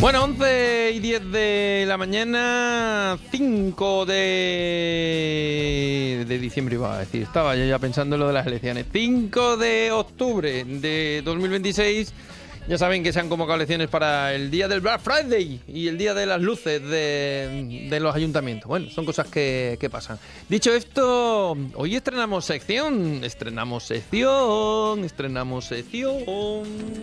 Bueno, 11:10 de la mañana, 5 de diciembre iba a decir, estaba yo ya pensando en lo de las elecciones. 5 de octubre de 2026, ya saben que se han convocado elecciones para el día del Black Friday y el día de las luces de los ayuntamientos. Bueno, son cosas que pasan. Dicho esto, hoy estrenamos sección.